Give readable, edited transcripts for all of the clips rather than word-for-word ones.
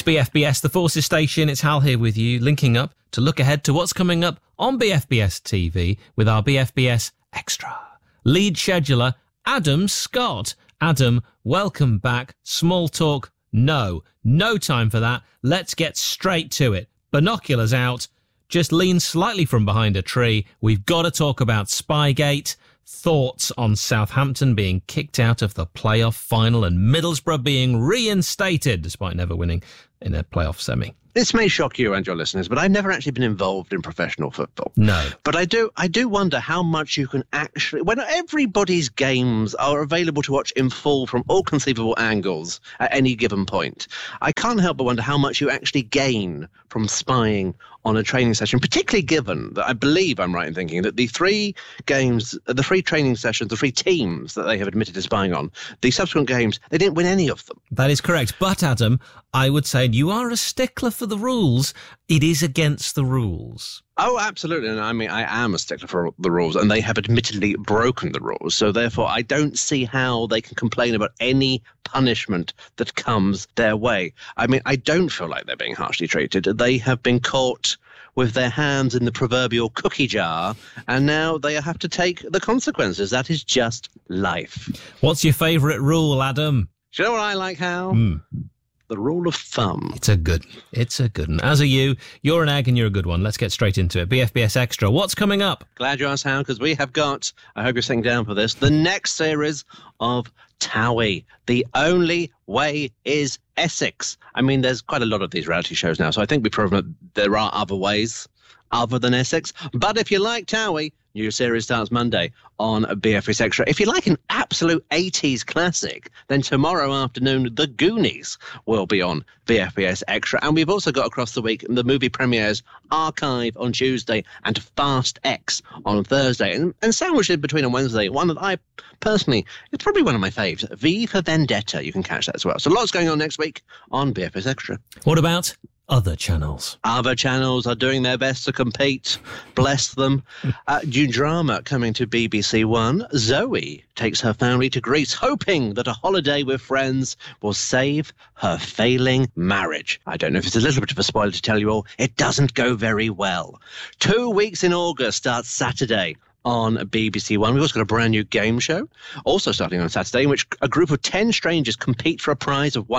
BFBS, the Forces Station. It's Hal here with you, linking up to look ahead to what's coming up on BFBS TV with our BFBS Extra. Lead scheduler, Adam Scott. Adam, welcome back. Small talk, no time for that. Let's get straight to it. Binoculars out. Just lean slightly from behind a tree. We've got to talk about Spygate. Thoughts on Southampton being kicked out of the playoff final and Middlesbrough being reinstated despite never winning in a playoff semi. This may shock you and your listeners, but I've never actually been involved in professional football. No. But I do wonder how much you can actually, when everybody's games are available to watch in full from all conceivable angles at any given point, I can't help but wonder how much you actually gain from spying on a training session, particularly given that I believe I'm right in thinking that the three training sessions, the three teams that they have admitted to spying on, the subsequent games, they didn't win any of them. That is correct. But, Adam, I would say you are a stickler for the rules. It is against the rules. Oh, absolutely. And I mean, I am a stickler for the rules, and they have admittedly broken the rules. So therefore, I don't see how they can complain about any punishment that comes their way. I mean, I don't feel like they're being harshly treated. They have been caught with their hands in the proverbial cookie jar, and now they have to take the consequences. That is just life. What's your favourite rule, Adam? Do you know what I like, Hal? The rule of thumb. It's a good one. As are you. You're an egg and you're a good one. Let's get straight into it. BFBS Extra. What's coming up? Glad you asked, Hal, because we have got, I hope you're sitting down for this, the next series of Towie. The Only Way is Essex. I mean, there's quite a lot of these reality shows now, so I think we've proven that there are other ways other than Essex. But if you like Towie, new series starts Monday on BFBS Extra. If you like an absolute 80s classic, then tomorrow afternoon, The Goonies will be on BFBS Extra. And we've also got across the week the movie premieres Archive on Tuesday and Fast X on Thursday. And sandwiched in between on Wednesday, one that I personally, it's probably one of my faves, V for Vendetta. You can catch that as well. So lots going on next week on BFBS Extra. What about other channels? Other channels are doing their best to compete. Bless them. New drama coming to BBC One. Zoe takes her family to Greece, hoping that a holiday with friends will save her failing marriage. I don't know if it's a little bit of a spoiler to tell you all. It doesn't go very well. 2 weeks in August starts Saturday on BBC One. We've also got a brand new game show, also starting on Saturday, in which a group of 10 strangers compete for a prize of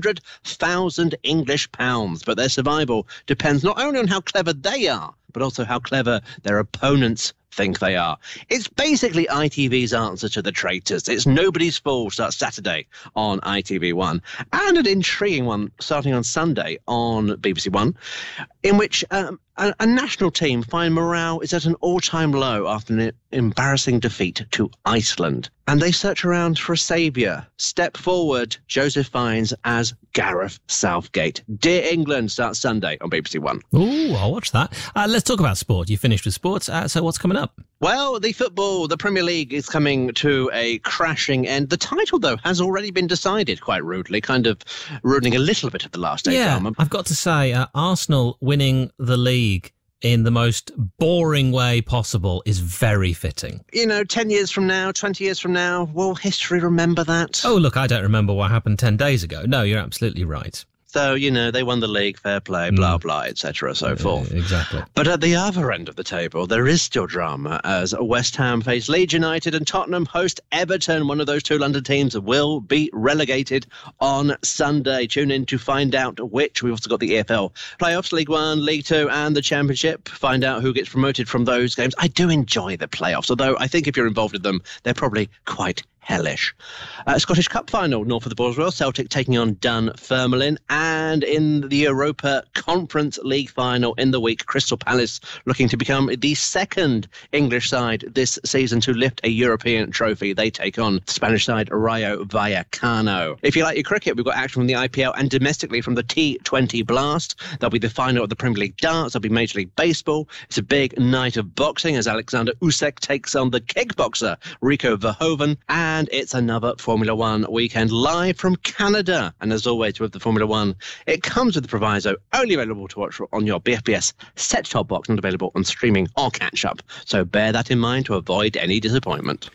£100,000 English pounds. But their survival depends not only on how clever they are, but also how clever their opponents think they are. It's basically ITV's answer to The Traitors. It's Nobody's Fool, starts Saturday on ITV1. And an intriguing one starting on Sunday on BBC One, in which a national team find morale is at an all-time low after an embarrassing defeat to Iceland. And they search around for a saviour. Step forward, Joseph Fiennes as Gareth Southgate. Dear England starts Sunday on BBC One. Ooh, I'll watch that. Let's talk about sport. You finished with sports, so what's coming up? Well, the Premier League is coming to a crashing end. The title, though, has already been decided quite rudely, kind of ruining a little bit of the last day drama. I've got to say, Arsenal winning the league in the most boring way possible is very fitting. 10 years from now, 20 years from now, will history remember that? Oh, look, I don't remember what happened 10 days ago. No, you're absolutely right. So, they won the league, fair play, blah, blah, etc., so forth. Exactly. But at the other end of the table, there is still drama as West Ham face Leeds United and Tottenham host Everton. One of those two London teams will be relegated on Sunday. Tune in to find out which. We've also got the EFL playoffs, League One, League Two, and the Championship. Find out who gets promoted from those games. I do enjoy the playoffs, although I think if you're involved in them, they're probably quite hellish. Scottish Cup final, north of the Boswell, Celtic taking on Dunfermline. And in the Europa Conference League final in the week, Crystal Palace looking to become the second English side this season to lift a European trophy. They take on the Spanish side Rayo Vallecano. If you like your cricket, we've got action from the IPL and domestically from the T20 Blast. There'll be the final of the Premier League darts. There'll be Major League Baseball. It's a big night of boxing as Alexander Usyk takes on the kickboxer Rico Verhoeven. And it's another Formula One weekend live from Canada. And as always with the Formula One, it comes with the proviso only available to watch on your BFBS set-top box, not available on streaming or catch-up. So bear that in mind to avoid any disappointment.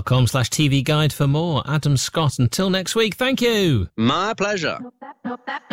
BFBS.com/TV guide for more. Adam Scott, until next week, thank you. My pleasure.